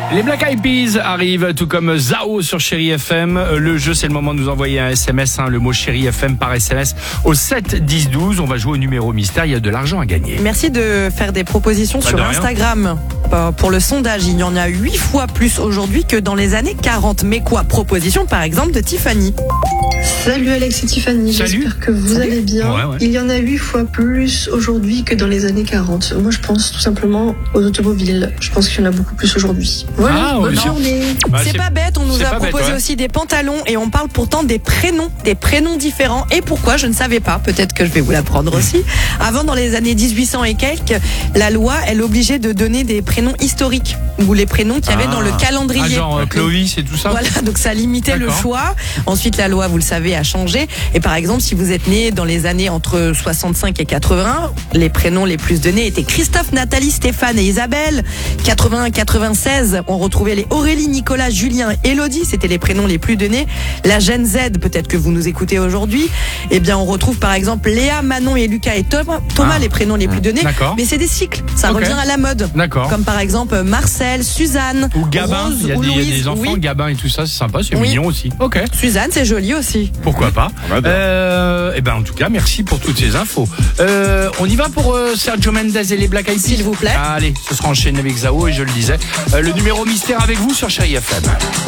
Les Black Eyed Peas arrivent, tout comme Zao sur Chéri FM. Le jeu, c'est le moment de nous envoyer un SMS, le mot Chéri FM par SMS au 7 10 12. On va jouer au numéro mystère, il y a de l'argent à gagner. Merci de faire des propositions sur Instagram. Pour le sondage, il y en a 8 fois plus aujourd'hui que dans les années 40. Mais quoi? Proposition par exemple de Tiffany. Salut Alex et Tiffany, Salut. j'espère que vous allez bien. Ouais. Il y en a 8 fois plus aujourd'hui que dans les années 40. Moi je pense tout simplement aux automobiles. Je pense qu'il y en a beaucoup plus aujourd'hui. Voilà, bonne journée. C'est pas bête, on nous a proposé aussi des pantalons et on parle pourtant des prénoms différents. Et pourquoi? Je ne savais pas, peut-être que je vais vous l'apprendre aussi. Avant, dans les années 1800 et quelques, la loi, elle obligeait de donner des prénoms historiques ou les prénoms qu'il y avait dans le calendrier. Genre Clovis et tout ça. Voilà, donc ça limitait le choix. Ensuite, la loi, vous le savez, a changé. Et par exemple, si vous êtes né dans les années entre 65 et 80, les prénoms les plus donnés étaient Christophe, Nathalie, Stéphane et Isabelle. 81, 96, on retrouvait les Aurélie, Nicolas, Julien, Élodie. C'était les prénoms les plus donnés. La Gen Z, peut-être que vous nous écoutez aujourd'hui. Eh bien, on retrouve par exemple Léa, Manon et Lucas et Thomas, les prénoms les plus donnés. Mais c'est des cycles. Ça revient à la mode. Comme par exemple Marcel, Suzanne, ou Gabin. Rose, Il y a des enfants, Gabin et tout ça, c'est sympa, c'est mignon aussi. Ok. Suzanne, c'est joli aussi. Pourquoi pas. Et ben en tout cas, merci pour toutes ces infos. On y va pour Sergio Mendes et les Black Eyed Peas, s'il vous plaît. Allez, ce sera enchaîné avec Zao et je le disais. Le numéro mystère avec vous sur Chéri FM.